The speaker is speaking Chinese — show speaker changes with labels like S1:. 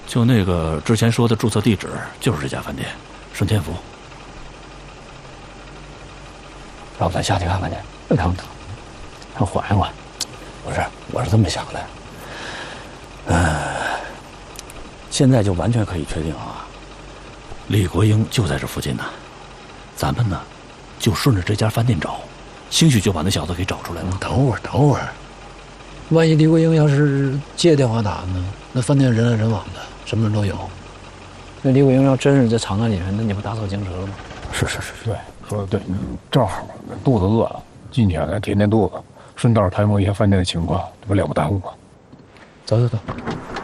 S1: 就那个之前说的注册地址，就是这家饭店，顺天福。
S2: 要不咱下去看看去？让缓一缓。不是，我是这么想的。现在就完全可以确定啊，
S1: 李国英就在这附近呢。咱们呢，就顺着这家饭店找，兴许就把那小子给找出来了。
S2: 等会儿，万一李国英要是借电话打呢？那饭店人来人往的，什么人都有。那李国英要真是在场子里面，那你不打草惊蛇了吗？
S3: 是，对，说的对，正好肚子饿了，今天来填填肚子，顺道探摸一下饭店的情况，这不了不耽误吗？
S2: 走。